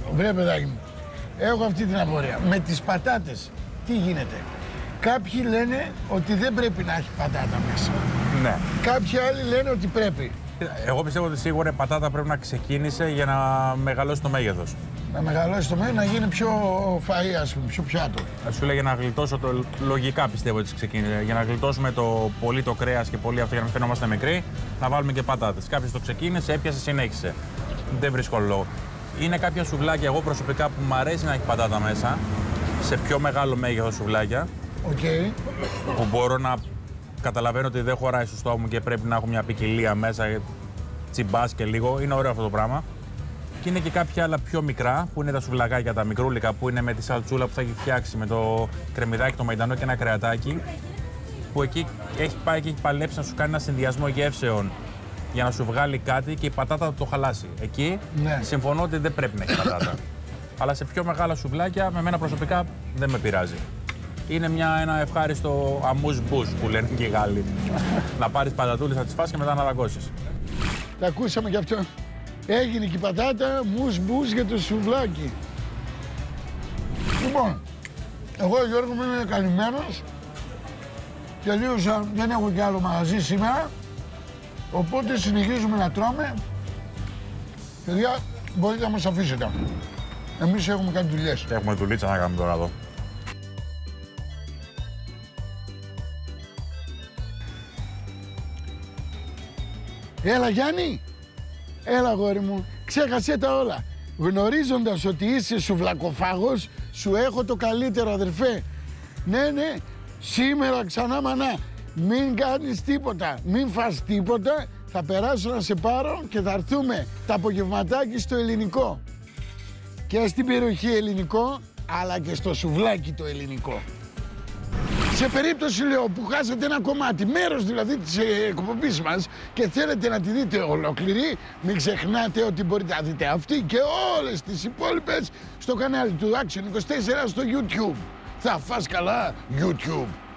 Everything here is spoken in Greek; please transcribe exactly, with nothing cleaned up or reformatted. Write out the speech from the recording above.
Βρε παιδάκι μου, έχω αυτή την απορία. Με τις πατάτες, τι γίνεται? Κάποιοι λένε ότι δεν πρέπει να έχει πατάτα μέσα. Ναι. Κάποιοι άλλοι λένε ότι πρέπει. Εγώ πιστεύω ότι σίγουρα η πατάτα πρέπει να ξεκίνησε για να μεγαλώσει το μέγεθος. Να μεγαλώσει το μέγεθος, να γίνει πιο φαΐ, ας πούμε, πιο πιάτο. Σου λέει για να γλιτώσω το. Λογικά πιστεύω ότι ξεκίνησε. Για να γλιτώσουμε το πολύ το κρέας και πολύ αυτό για να μην φαινόμαστε μικροί, να βάλουμε και πατάτες. Κάποιος το ξεκίνησε, έπιασε, συνέχισε. Δεν βρίσκω λόγο. Είναι κάποια σουβλάκια, εγώ προσωπικά που μου αρέσει να έχει πατάτα μέσα, σε πιο μεγάλο μέγεθος σουβλάκια. Okay. Που μπορώ να καταλαβαίνω ότι δεν χωράει στο στόμα μου και πρέπει να έχω μια ποικιλία μέσα, τσιμπάς και λίγο. Είναι ωραίο αυτό το πράγμα. Και είναι και κάποια άλλα πιο μικρά, που είναι τα σουβλακάκια, τα μικρούλικα, που είναι με τη σαλτσούλα που θα έχει φτιάξει, με το κρεμμυδάκι, το μαϊντανό και ένα κρεατάκι. Που εκεί έχει πάει και έχει παλέψει να σου κάνει ένα συνδυασμό γεύσεων για να σου βγάλει κάτι και η πατάτα θα το χαλάσει. Εκεί ναι. Συμφωνώ ότι δεν πρέπει να έχει πατάτα. Αλλά σε πιο μεγάλα σουβλάκια, με μένα προσωπικά δεν με πειράζει. Είναι μια, ένα ευχάριστο αμούς-μπούς που λένε και οι Γάλλοι. Να πάρεις πατατούλες, να τις φας και μετά να δαγκώσεις. Τα ακούσαμε κι αυτό. Έγινε και η πατάτα, μους-μπούς για το σουβλάκι. Λοιπόν, εγώ Γιώργο μου είμαι καλυμμένος. Τελείωσα, δεν έχω κι άλλο μαγαζί σήμερα. Οπότε συνεχίζουμε να τρώμε. Παιδιά, μπορείτε να μας αφήσετε. Εμείς έχουμε κάνει δουλειές. Έχουμε δουλίτσα να κάνουμε τώρα εδώ. Έλα Γιάννη, έλα αγόρι μου, ξέχασέ τα όλα. Γνωρίζοντας ότι είσαι σουβλακοφάγος, σου έχω το καλύτερο αδερφέ. Ναι, ναι, σήμερα ξανά μανά, μην κάνεις τίποτα, μην φας τίποτα. Θα περάσω να σε πάρω και θα έρθουμε τα απογευματάκι στο ελληνικό. Και στην περιοχή ελληνικό, αλλά και στο σουβλάκι το ελληνικό. Σε περίπτωση, λέω, που χάσατε ένα κομμάτι, μέρος δηλαδή της εκπομπής μας και θέλετε να τη δείτε ολόκληρη, μην ξεχνάτε ότι μπορείτε να δείτε αυτή και όλες τις υπόλοιπες στο κανάλι του Action είκοσι τέσσερα στο YouTube. Θα φας καλά YouTube.